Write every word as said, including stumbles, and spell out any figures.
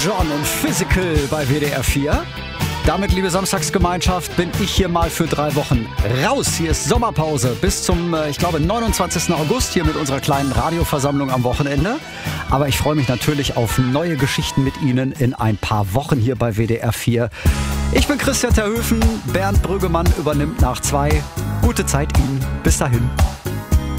John und Physical bei W D R vier. Damit, liebe Samstagsgemeinschaft, bin ich hier mal für drei Wochen raus. Hier ist Sommerpause bis zum, ich glaube, neunundzwanzigsten August hier mit unserer kleinen Radioversammlung am Wochenende. Aber ich freue mich natürlich auf neue Geschichten mit Ihnen in ein paar Wochen hier bei W D R vier. Ich bin Christian Terhöfen, Bernd Brüggemann übernimmt nach zwei. Gute Zeit Ihnen. Bis dahin.